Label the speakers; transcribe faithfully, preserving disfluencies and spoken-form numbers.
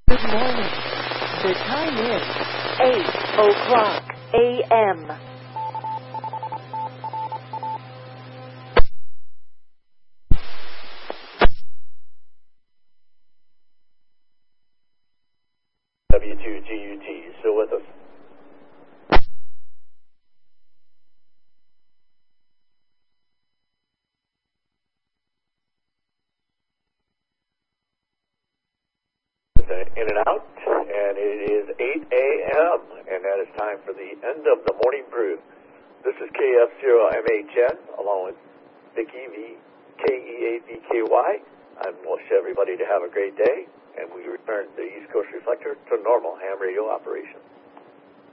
Speaker 1: Good morning. The time is eight o'clock a m
Speaker 2: W two G U T, still with us? In and out, and it is eight a m, and that is time for the end of the morning brew. This is K F zero M H N, along with Vicky V, K E A V K Y. I wish everybody to have a great day, and we return the East Coast Reflector to normal ham radio operation.